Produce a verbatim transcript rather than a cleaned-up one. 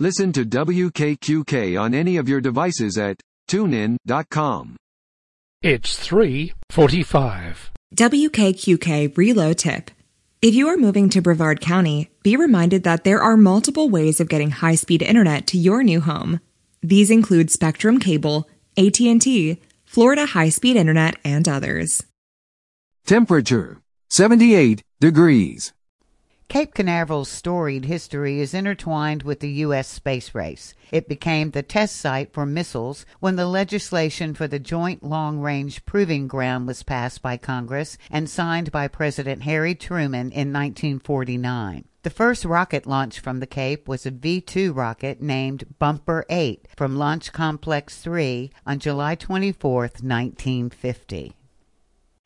Listen to W K Q K on any of your devices at tune in dot com. It's three forty-five. W K Q K Reload Tip. If you are moving to Brevard County, be reminded that there are multiple ways of getting high-speed internet to your new home. These include Spectrum Cable, A T and T, Florida High-Speed Internet, and others. Temperature, seventy-eight degrees. Cape Canaveral's storied history is intertwined with the U S space race. It became the test site for missiles when the legislation for the Joint Long-Range Proving Ground was passed by Congress and signed by President Harry Truman in nineteen forty-nine. The first rocket launch from the Cape was a V two rocket named Bumper eight from Launch Complex three on July twenty-fourth, nineteen fifty.